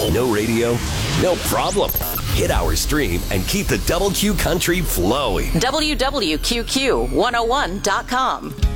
No radio? No problem. Hit our stream and keep the Double Q Country flowing. WWQQ101.com.